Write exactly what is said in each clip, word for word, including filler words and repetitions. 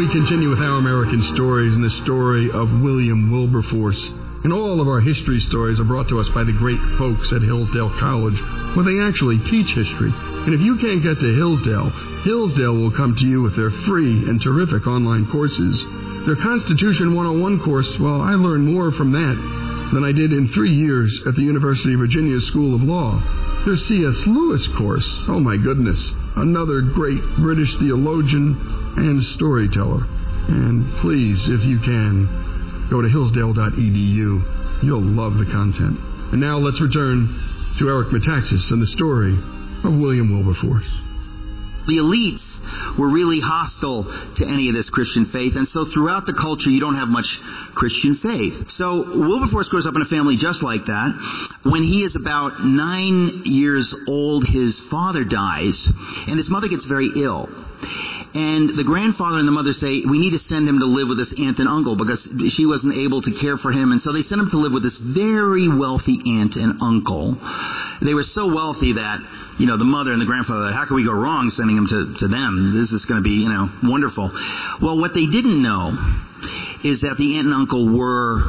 we continue with Our American Stories and the story of William Wilberforce. And all of our history stories are brought to us by the great folks at Hillsdale College, where they actually teach history. And if you can't get to Hillsdale, Hillsdale will come to you with their free and terrific online courses. Their Constitution one oh one course, well, I learned more from that than I did in three years at the University of Virginia School of Law. Their C S Lewis course, oh my goodness, another great British theologian and storyteller. And please, if you can, go to hillsdale dot e d u. You'll love the content. And now let's return to Eric Metaxas and the story of William Wilberforce. The elites were really hostile to any of this Christian faith, and so throughout the culture you don't have much Christian faith. So Wilberforce grows up in a family just like that. When he is about nine years old, his father dies, and his mother gets very ill. And the grandfather and the mother say, we need to send him to live with this aunt and uncle because she wasn't able to care for him. And so they sent him to live with this very wealthy aunt and uncle. They were so wealthy that, you know, the mother and the grandfather, how could we go wrong sending him to, to them? This is going to be, you know, wonderful. Well, what they didn't know is that the aunt and uncle were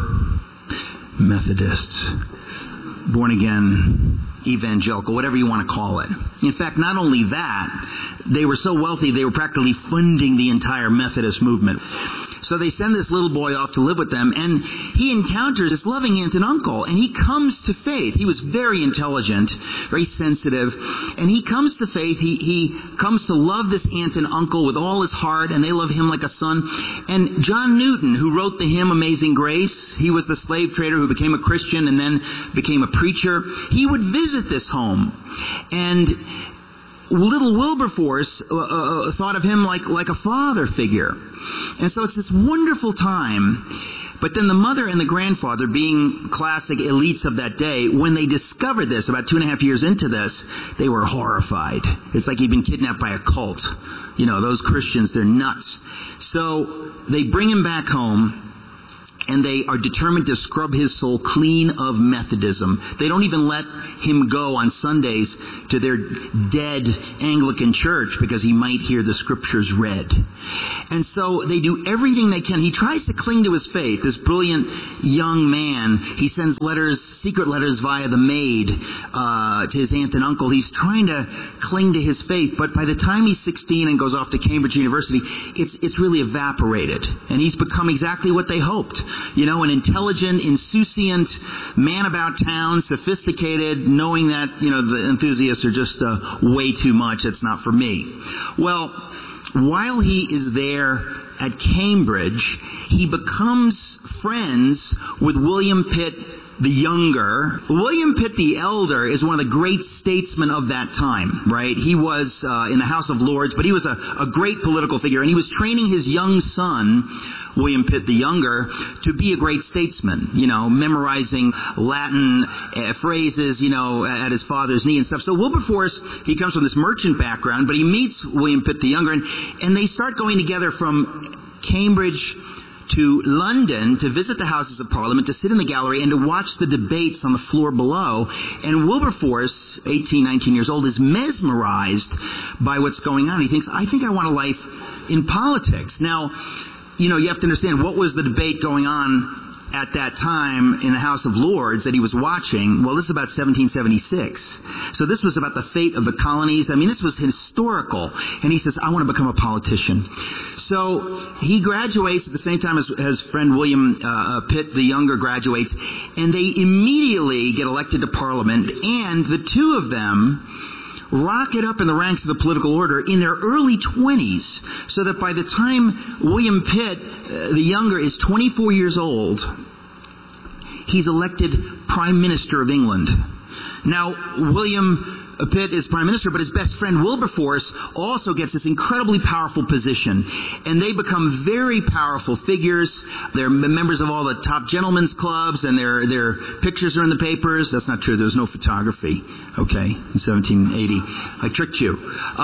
Methodists, born again, evangelical, whatever you want to call it. In fact, not only that, they were so wealthy they were practically funding the entire Methodist movement. So they send this little boy off to live with them, and he encounters this loving aunt and uncle, and he comes to faith. He was very intelligent, very sensitive, and he comes to faith. He, he comes to love this aunt and uncle with all his heart, and they love him like a son. And John Newton, who wrote the hymn Amazing Grace, he was the slave trader who became a Christian and then became a preacher. He would visit this home, and little Wilberforce uh, uh, thought of him like, like a father figure. And so it's this wonderful time. But then the mother and the grandfather, being classic elites of that day, when they discovered this, about two and a half years into this, they were horrified. It's like he'd been kidnapped by a cult. You know, those Christians, they're nuts. So they bring him back home, and they are determined to scrub his soul clean of Methodism. They don't even let him go on Sundays to their dead Anglican church because he might hear the scriptures read. And so they do everything they can. He tries to cling to his faith. This brilliant young man, he sends letters, secret letters via the maid uh, to his aunt and uncle. He's trying to cling to his faith. But by the time he's sixteen and goes off to Cambridge University, it's, it's really evaporated. And he's become exactly what they hoped. You know, an intelligent, insouciant man about town, sophisticated, knowing that, you know, the enthusiasts are just uh, way too much. It's not for me. Well, while he is there at Cambridge, he becomes friends with William Pitt the Younger. William Pitt the Elder is one of the great statesmen of that time, right? He was uh, in the House of Lords, but he was a, a great political figure, and he was training his young son, William Pitt the Younger, to be a great statesman, you know, memorizing Latin uh, phrases, you know, at his father's knee and stuff. So Wilberforce, he comes from this merchant background, but he meets William Pitt the Younger, and, and they start going together from Cambridge to London to visit the Houses of Parliament, to sit in the gallery, and to watch the debates on the floor below. And Wilberforce, eighteen, nineteen years old, is mesmerized by what's going on. He thinks, I think I want a life in politics. Now, you know, you have to understand, what was the debate going on at that time in the House of Lords that he was watching? Well, this is about seventeen seventy-six. So this was about the fate of the colonies. I mean, this was historical. And he says, I want to become a politician. So he graduates at the same time as his friend William uh, Pitt the Younger graduates, and they immediately get elected to Parliament, and the two of them rocket up in the ranks of the political order in their early twenties, so that by the time William Pitt uh, the Younger is twenty-four years old, he's elected Prime Minister of England. Now, William Pitt is Prime Minister, but his best friend Wilberforce also gets this incredibly powerful position. And they become very powerful figures. They're members of all the top gentlemen's clubs, and their their pictures are in the papers. That's not true. There was no photography, okay, in seventeen eighty. I tricked you.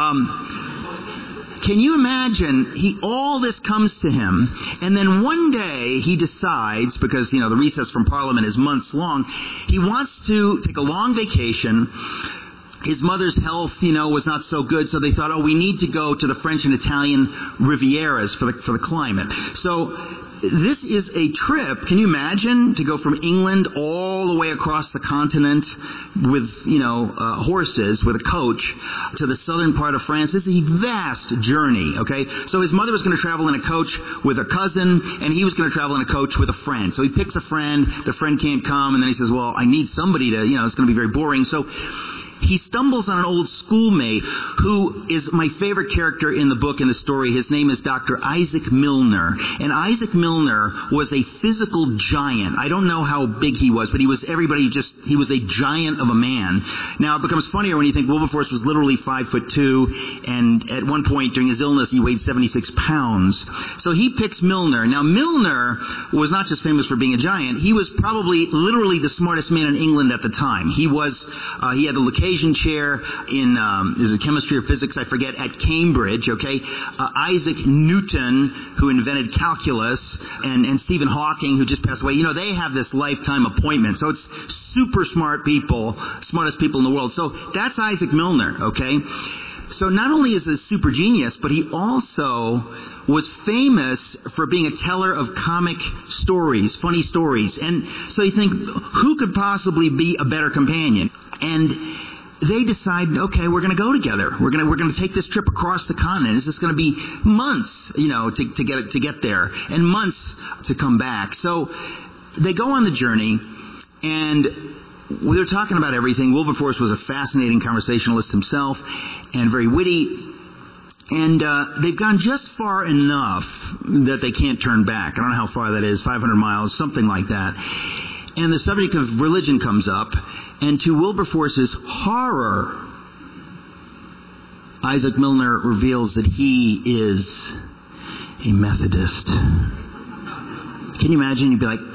Um, can you imagine, he all this comes to him, and then one day he decides, because, you know, the recess from Parliament is months long, he wants to take a long vacation, his mother's health, you know, was not so good, so they thought, oh, we need to go to the French and Italian Rivieras for the for the climate. So this is a trip, can you imagine, to go from England all the way across the continent with, you know, uh, horses, with a coach, to the southern part of France. This is a vast journey, okay? So his mother was going to travel in a coach with a cousin, and he was going to travel in a coach with a friend. So he picks a friend, the friend can't come, and then he says, well, I need somebody to, you know, it's going to be very boring. So he stumbles on an old schoolmate who is my favorite character in the book, in the story. His name is Doctor Isaac Milner. And Isaac Milner was a physical giant. I don't know how big he was, but he was everybody just, he was a giant of a man. Now, it becomes funnier when you think Wilberforce was literally five foot two, and at one point during his illness, he weighed seventy-six pounds. So he picks Milner. Now, Milner was not just famous for being a giant. He was probably literally the smartest man in England at the time. He was, uh, he had the Lucasian chair in um, is it chemistry or physics, I forget, at Cambridge, okay? Uh, Isaac Newton, who invented calculus, and, and Stephen Hawking, who just passed away, you know, they have this lifetime appointment. So it's super smart people, smartest people in the world. So that's Isaac Milner, okay? So not only is he a super genius, but he also was famous for being a teller of comic stories, funny stories. And so you think, who could possibly be a better companion? And they decide, okay, we're going to go together. We're going to we're going to take this trip across the continent. This is going to be months, you know, to to get to get there, and months to come back. So they go on the journey, and we were talking about everything. Wilberforce was a fascinating conversationalist himself, and very witty. And uh, they've gone just far enough that they can't turn back. I don't know how far that is, five hundred miles, something like that. And the subject of religion comes up, and to Wilberforce's horror, Isaac Milner reveals that he is a Methodist. Can you imagine? You'd be like,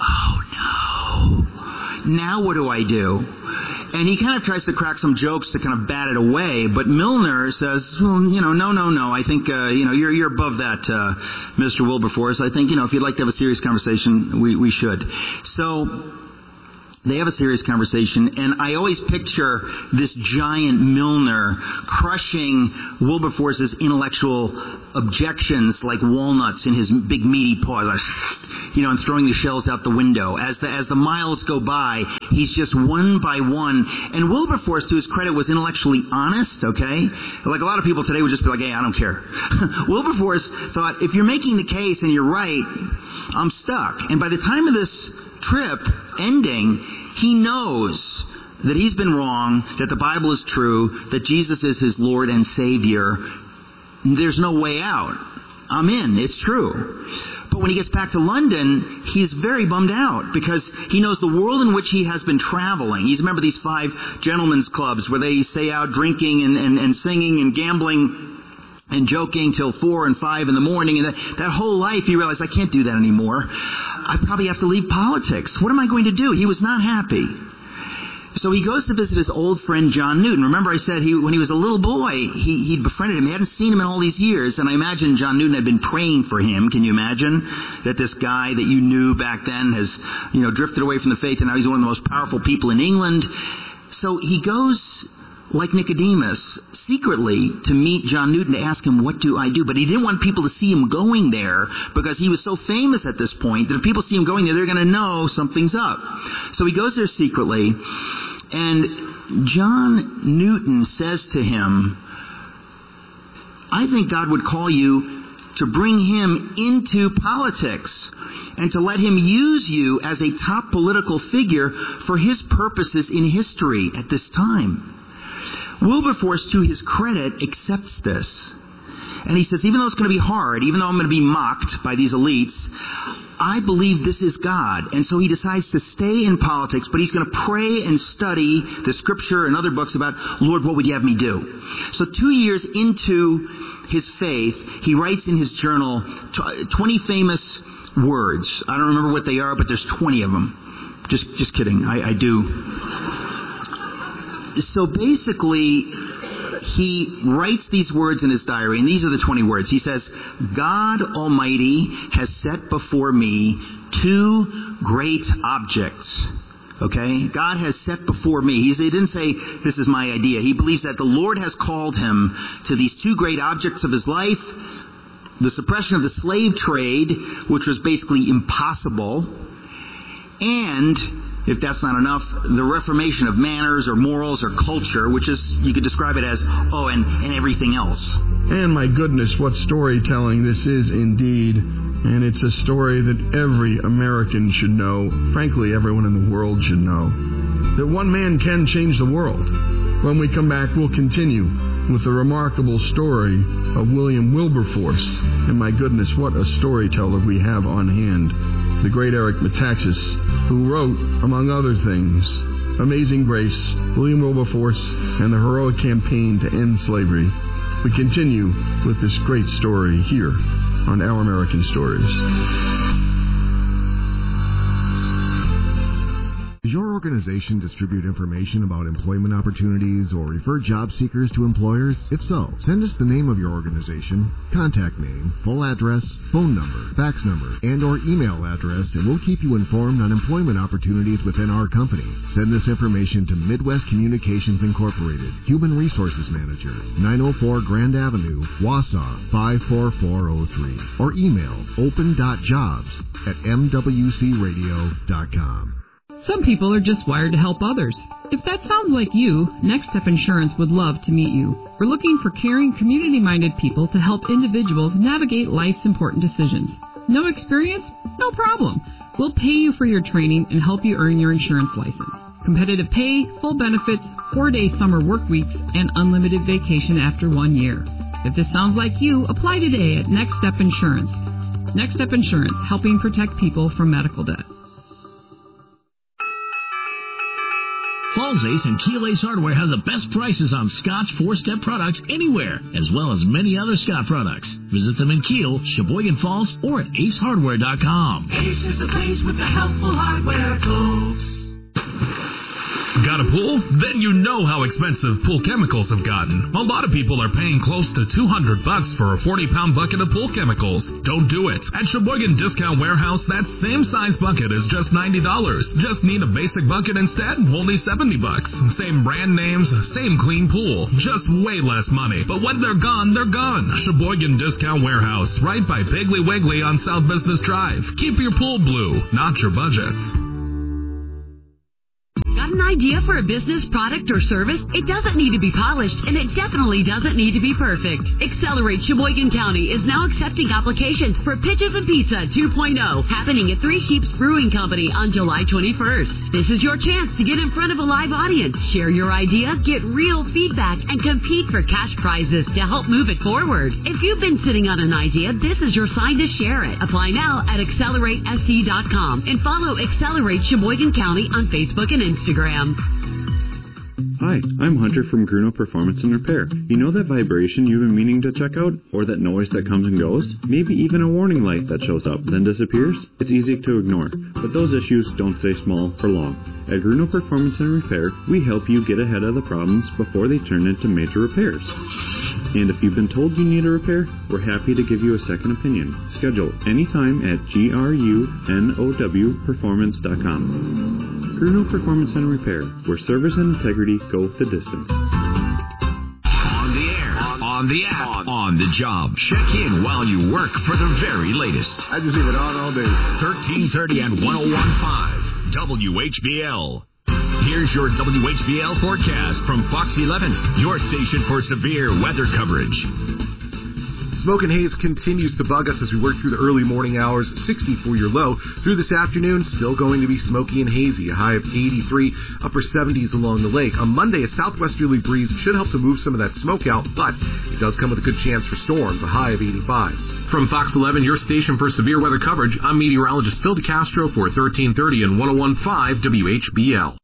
oh no, now what do I do? And he kind of tries to crack some jokes to kind of bat it away, but Milner says, well, you know, no, no, no, I think, uh, you know, you're you're above that, uh, Mister Wilberforce. I think, you know, if you'd like to have a serious conversation, we, we should. So they have a serious conversation, and I always picture this giant Milner crushing Wilberforce's intellectual objections like walnuts in his big meaty paw, like, you know, and throwing the shells out the window. As the as the miles go by, he's just one by one. And Wilberforce, to his credit, was intellectually honest, okay? Like a lot of people today would just be like, hey, I don't care. Wilberforce thought, if you're making the case and you're right, I'm stuck. And by the time of this trip ending, he knows that he's been wrong, that the Bible is true, that Jesus is his Lord and Savior. There's no way out. I'm in. It's true. But when he gets back to London, he's very bummed out because he knows the world in which he has been traveling. He's remember these five gentlemen's clubs where they stay out drinking and, and, and singing and gambling and joking till four and five in the morning, and that, that whole life he realized, I can't do that anymore. I probably have to leave politics. What am I going to do? He was not happy. So he goes to visit his old friend John Newton. Remember I said he, when he was a little boy, he, he'd befriended him. He hadn't seen him in all these years, and I imagine John Newton had been praying for him. Can you imagine that this guy that you knew back then has, you know, drifted away from the faith, and now he's one of the most powerful people in England? So he goes, like Nicodemus, secretly to meet John Newton to ask him, what do I do? But he didn't want people to see him going there because he was so famous at this point that if people see him going there, they're going to know something's up. So he goes there secretly, and John Newton says to him, I think God would call you to bring him into politics and to let him use you as a top political figure for his purposes in history at this time. Wilberforce, to his credit, accepts this. And he says, even though it's going to be hard, even though I'm going to be mocked by these elites, I believe this is God. And so he decides to stay in politics, but he's going to pray and study the scripture and other books about, Lord, what would you have me do? So two years into his faith, he writes in his journal twenty famous words. I don't remember what they are, but there's twenty of them. Just, just kidding. I, I do. So basically, he writes these words in his diary, and these are the twenty words. He says, God Almighty has set before me two great objects. Okay? God has set before me. He didn't say, this is my idea. He believes that the Lord has called him to these two great objects of his life, the suppression of the slave trade, which was basically impossible, and, if that's not enough, the reformation of manners or morals or culture, which is, you could describe it as, oh, and, and everything else. And my goodness, what storytelling this is indeed. And it's a story that every American should know, frankly, everyone in the world should know, that one man can change the world. When we come back, we'll continue with the remarkable story of William Wilberforce. And my goodness, what a storyteller we have on hand. The great Eric Metaxas, who wrote, among other things, Amazing Grace, William Wilberforce, and the heroic campaign to end slavery. We continue with this great story here on Our American Stories. Does your organization distribute information about employment opportunities or refer job seekers to employers? If so, send us the name of your organization, contact name, full address, phone number, fax number, and or email address, and we'll keep you informed on employment opportunities within our company. Send this information to Midwest Communications Incorporated, Human Resources Manager, nine oh four Grand Avenue, Wausau, five four four oh three, or email open dot jobs at m w c radio dot com. Some people are just wired to help others. If that sounds like you, Next Step Insurance would love to meet you. We're looking for caring, community-minded people to help individuals navigate life's important decisions. No experience? No problem. We'll pay you for your training and help you earn your insurance license. Competitive pay, full benefits, four-day summer work weeks, and unlimited vacation after one year. If this sounds like you, apply today at Next Step Insurance. Next Step Insurance, helping protect people from medical debt. Falls Ace and Keel Ace Hardware have the best prices on Scott's four-step products anywhere, as well as many other Scott products. Visit them in Keel, Sheboygan Falls, or at ace hardware dot com. Ace is the place with the helpful hardware, folks. Got a pool? Then you know how expensive pool chemicals have gotten. A lot of people are paying close to two hundred bucks for a forty pound bucket of pool chemicals. Don't do it. At Sheboygan Discount Warehouse, that same size bucket is just ninety dollars. Just need a basic bucket instead, only seventy bucks. Same brand names, same clean pool. Just way less money. But when they're gone, they're gone. Sheboygan Discount Warehouse, right by Piggly Wiggly on South Business Drive. Keep your pool blue, not your budgets. Got an idea for a business, product, or service? It doesn't need to be polished, and it definitely doesn't need to be perfect. Accelerate Sheboygan County is now accepting applications for Pitches and Pizza two point oh, happening at Three Sheeps Brewing Company on July twenty-first. This is your chance to get in front of a live audience, share your idea, get real feedback, and compete for cash prizes to help move it forward. If you've been sitting on an idea, this is your sign to share it. Apply now at accelerate s c dot com and follow Accelerate Sheboygan County on Facebook and Instagram. Hi, I'm Hunter from Gruno Performance and Repair. You know that vibration you've been meaning to check out? Or that noise that comes and goes? Maybe even a warning light that shows up, then disappears? It's easy to ignore, but those issues don't stay small for long. At Gruno Performance and Repair, we help you get ahead of the problems before they turn into major repairs. And if you've been told you need a repair, we're happy to give you a second opinion. Schedule anytime at grunow performance dot com. Gruno Performance and Repair, where service and integrity go the distance. On the air, on the app, on, on the job. Check in while you work for the very latest. I just leave it on all day. thirteen thirty and one oh one point five W H B L. Here's your W H B L forecast from Fox eleven, your station for severe weather coverage. Smoke and haze continues to bug us as we work through the early morning hours. sixty-four your low. Through this afternoon, still going to be smoky and hazy. A high of eighty-three, upper seventies along the lake. On Monday, a southwesterly breeze should help to move some of that smoke out, but it does come with a good chance for storms. A high of eighty-five. From Fox eleven, your station for severe weather coverage, I'm meteorologist Phil DeCastro for thirteen thirty and one oh one point five W H B L.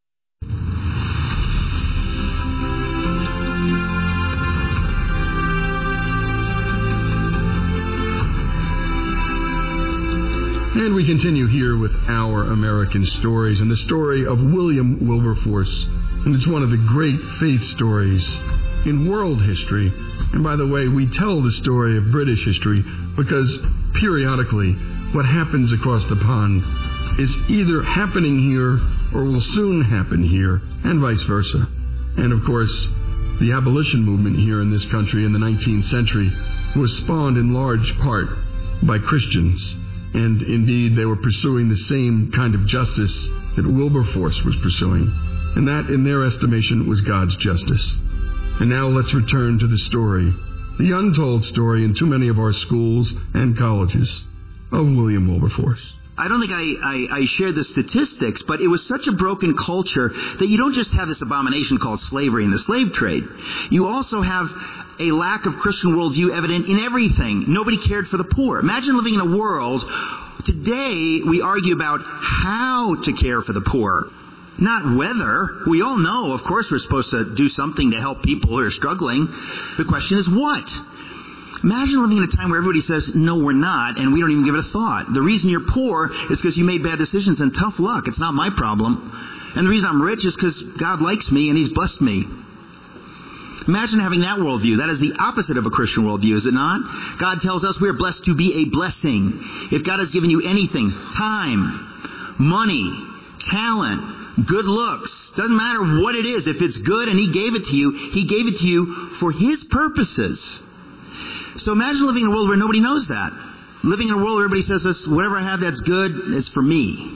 And we continue here with Our American Stories and the story of William Wilberforce. And it's one of the great faith stories in world history. And by the way, we tell the story of British history because periodically what happens across the pond is either happening here or will soon happen here, and vice versa. And of course, the abolition movement here in this country in the nineteenth century was spawned in large part by Christians. And indeed, they were pursuing the same kind of justice that Wilberforce was pursuing. And that, in their estimation, was God's justice. And now let's return to the story, the untold story in too many of our schools and colleges, of William Wilberforce. I don't think I, I, I share the statistics, but it was such a broken culture that you don't just have this abomination called slavery and the slave trade. You also have a lack of Christian worldview evident in everything. Nobody cared for the poor. Imagine living in a world, today we argue about how to care for the poor, not whether. We all know, of course, we're supposed to do something to help people who are struggling. The question is what? Imagine living in a time where everybody says, no, we're not, and we don't even give it a thought. The reason you're poor is because you made bad decisions, and tough luck. It's not my problem. And the reason I'm rich is because God likes me, and He's blessed me. Imagine having that worldview. That is the opposite of a Christian worldview, is it not? God tells us we are blessed to be a blessing. If God has given you anything, time, money, talent, good looks, doesn't matter what it is. If it's good and He gave it to you, He gave it to you for His purposes. So imagine living in a world where nobody knows that. Living in a world where everybody says, this, whatever I have that's good is for me.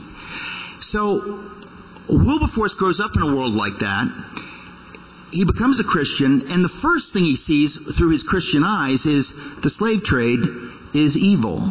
So Wilberforce grows up in a world like that. He becomes a Christian, and the first thing he sees through his Christian eyes is the slave trade is evil.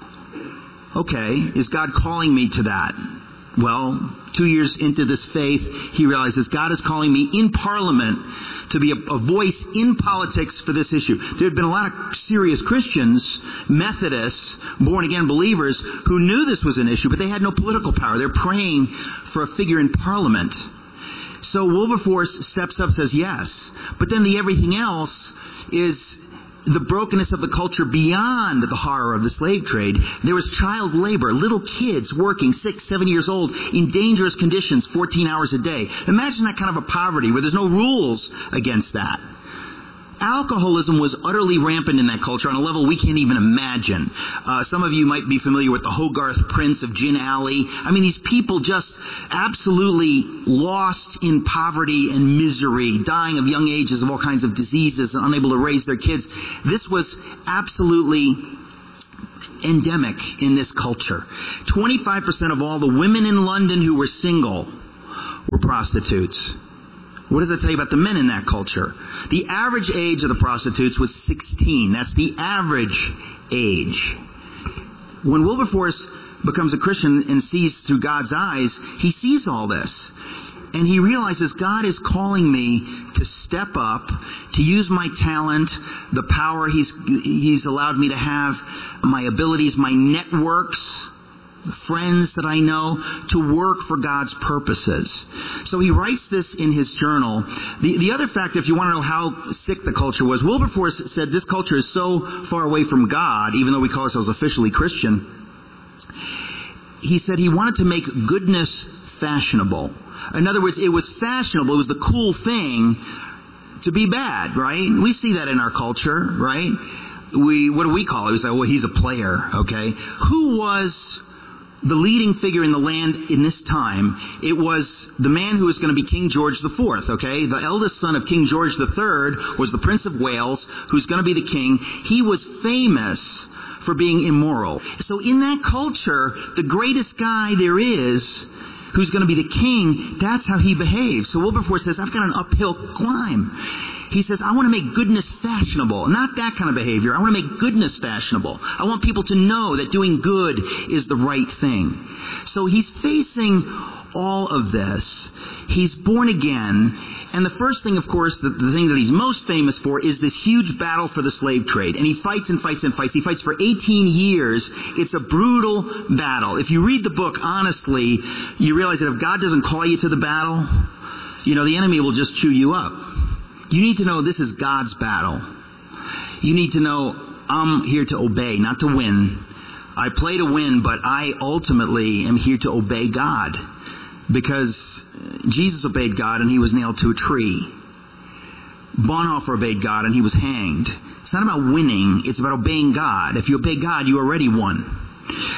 Okay, is God calling me to that? Well, two years into this faith, he realizes God is calling me in Parliament to be a, a voice in politics for this issue. There had been a lot of serious Christians, Methodists, born-again believers, who knew this was an issue, but they had no political power. They're praying for a figure in Parliament. So Wilberforce steps up and says yes. But then the everything else is the brokenness of the culture beyond the horror of the slave trade. There was child labor, little kids working six, seven years old in dangerous conditions, fourteen hours a day. Imagine that kind of a poverty where there's no rules against that. Alcoholism was utterly rampant in that culture on a level we can't even imagine. Uh, some of you might be familiar with the Hogarth Prince of Gin Alley. I mean, these people just absolutely lost in poverty and misery, dying of young ages of all kinds of diseases and unable to raise their kids. This was absolutely endemic in this culture. twenty-five percent of all the women in London who were single were prostitutes. What does that tell you about the men in that culture? The average age of the prostitutes was sixteen. That's the average age. When Wilberforce becomes a Christian and sees through God's eyes, he sees all this. And he realizes God is calling me to step up, to use my talent, the power He's, he's allowed me to have, my abilities, my networks, the friends that I know, to work for God's purposes. So he writes this in his journal. The, the other fact, if you want to know how sick the culture was, Wilberforce said this culture is so far away from God, even though we call ourselves officially Christian. He said he wanted to make goodness fashionable. In other words, it was fashionable, it was the cool thing to be bad, right? We see that in our culture, right? We, what do we call it? We say, well, he's a player, okay? Who was the leading figure in the land in this time? It was the man who was going to be King George the Fourth, okay? The eldest son of King George the Third was the Prince of Wales, who's going to be the king. He was famous for being immoral. So in that culture, the greatest guy there is, who's going to be the king, that's how he behaves. So Wilberforce says, I've got an uphill climb. He says, I want to make goodness fashionable. Not that kind of behavior. I want to make goodness fashionable. I want people to know that doing good is the right thing. So he's facing all of this. He's born again. And the first thing, of course, the, the thing that he's most famous for is this huge battle for the slave trade. And he fights and fights and fights. He fights for eighteen years. It's a brutal battle. If you read the book honestly, you realize that if God doesn't call you to the battle, you know, the enemy will just chew you up. You need to know this is God's battle. You need to know I'm here to obey, not to win. I play to win, but I ultimately am here to obey God. Because Jesus obeyed God and he was nailed to a tree. Bonhoeffer obeyed God and he was hanged. It's not about winning, it's about obeying God. If you obey God, you already won.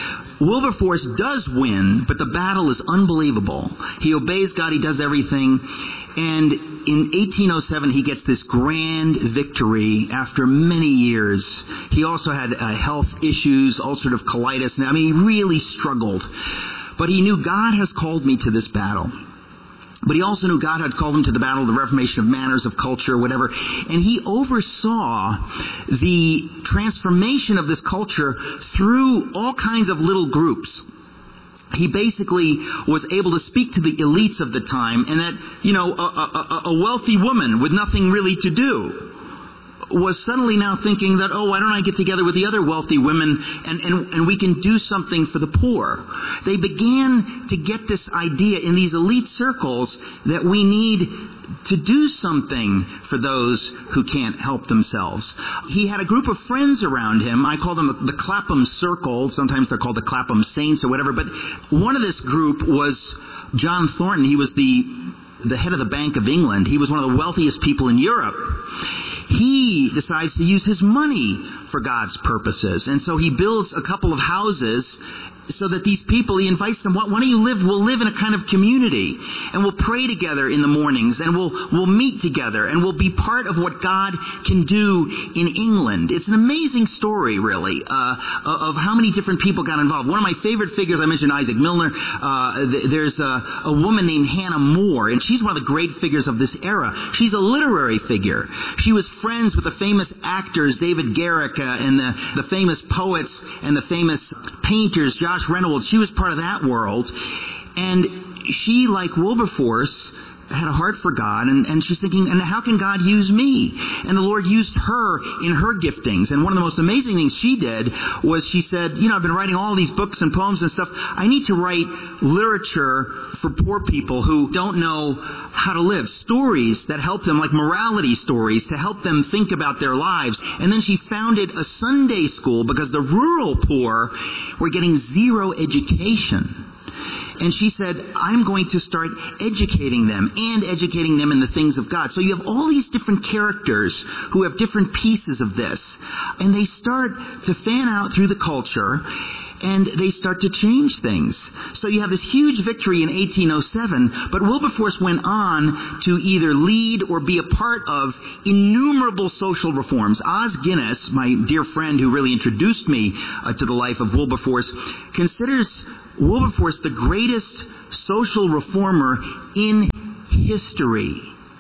Wilberforce does win, but the battle is unbelievable. He obeys God, he does everything, and in eighteen oh seven he gets this grand victory after many years. He also had uh, health issues, ulcerative colitis. I mean, he really struggled. But he knew, God has called me to this battle. But he also knew God had called him to the battle, the reformation of manners, of culture, whatever. And he oversaw the transformation of this culture through all kinds of little groups. He basically was able to speak to the elites of the time, and that, you know, a, a, a wealthy woman with nothing really to do was suddenly now thinking that, oh, why don't I get together with the other wealthy women and, and, and we can do something for the poor. They began to get this idea in these elite circles that we need to do something for those who can't help themselves. He had a group of friends around him. I call them the Clapham Circle. Sometimes they're called the Clapham Saints or whatever. But one of this group was John Thornton. He was the, the head of the Bank of England. He was one of the wealthiest people in Europe. He decides to use his money for God's purposes. And so he builds a couple of houses so that these people, he invites them, why don't you live, we'll live in a kind of community, and we'll pray together in the mornings, and we'll we'll meet together, and we'll be part of what God can do in England. It's an amazing story, really, uh, of how many different people got involved. One of my favorite figures, I mentioned Isaac Milner, uh, th- there's a, a woman named Hannah More, and she's one of the great figures of this era. She's a literary figure. She was friends with the famous actors, David Garrick, uh, and the, the famous poets, and the famous painters, Josh Reynolds. She was part of that world. And she, like Wilberforce, had a heart for God, and, and she's thinking, and how can God use me? And the Lord used her in her giftings. And one of the most amazing things she did was she said, you know, I've been writing all these books and poems and stuff. I need to write literature for poor people who don't know how to live. Stories that help them, like morality stories, to help them think about their lives. And then she founded a Sunday school because the rural poor were getting zero education. And she said, I'm going to start educating them and educating them in the things of God. So you have all these different characters who have different pieces of this. And they start to fan out through the culture, and they start to change things. So you have this huge victory in eighteen oh seven, but Wilberforce went on to either lead or be a part of innumerable social reforms. Os Guinness, my dear friend who really introduced me uh, to the life of Wilberforce, considers Wilberforce the greatest social reformer in history.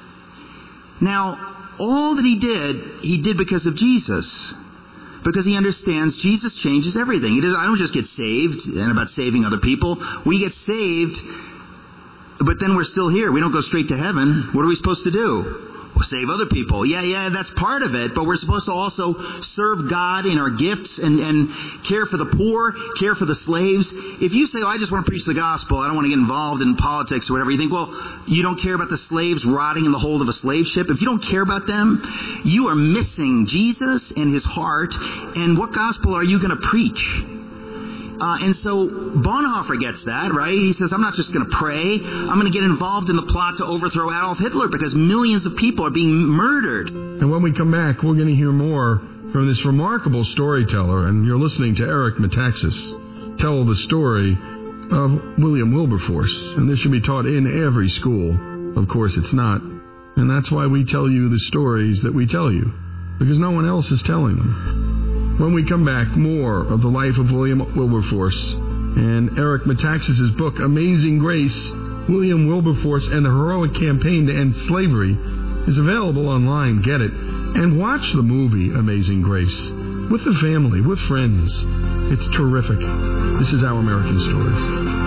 Now, all that he did, he did because of Jesus. Because he understands Jesus changes everything. He doesn't, I don't just get saved and about saving other people. We get saved, but then we're still here. We don't go straight to heaven. What are we supposed to do? We'll save other people. Yeah, yeah, that's part of it. But we're supposed to also serve God in our gifts and, and care for the poor, care for the slaves. If you say, oh, I just want to preach the gospel, I don't want to get involved in politics or whatever, you think, well, you don't care about the slaves rotting in the hold of a slave ship. If you don't care about them, you are missing Jesus and his heart. And what gospel are you going to preach? Uh, and so Bonhoeffer gets that, right? He says, I'm not just going to pray. I'm going to get involved in the plot to overthrow Adolf Hitler because millions of people are being murdered. And when we come back, we're going to hear more from this remarkable storyteller. And you're listening to Eric Metaxas tell the story of William Wilberforce. And this should be taught in every school. Of course, it's not. And that's why we tell you the stories that we tell you, because no one else is telling them. When we come back, more of the life of William Wilberforce and Eric Metaxas' book, Amazing Grace, William Wilberforce and the Heroic Campaign to End Slavery, is available online. Get it. And watch the movie Amazing Grace with the family, with friends. It's terrific. This is Our American Stories.